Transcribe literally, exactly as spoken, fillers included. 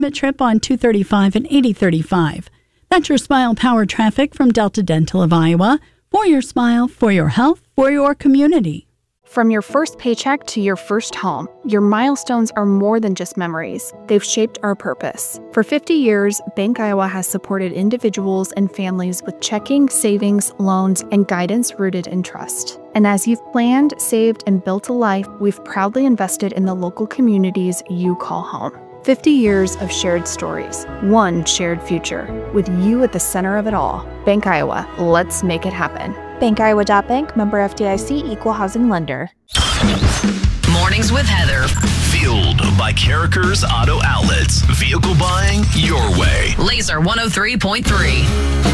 trip on two thirty-five and eighty thirty-five. That's your Smile Power traffic from Delta Dental of Iowa. For your smile, for your health, for your community. From your first paycheck to your first home, your milestones are more than just memories. They've shaped our purpose. For fifty years, Bank Iowa has supported individuals and families with checking, savings, loans, and guidance rooted in trust. And as you've planned, saved, and built a life, we've proudly invested in the local communities you call home. fifty years of shared stories, one shared future, with you at the center of it all. Bank Iowa, let's make it happen. Bank Iowa dot Bank, member F D I C, equal housing lender. Mornings with Heather. Fueled by Carrickers Auto Outlets. Vehicle buying your way. Laser one oh three point three.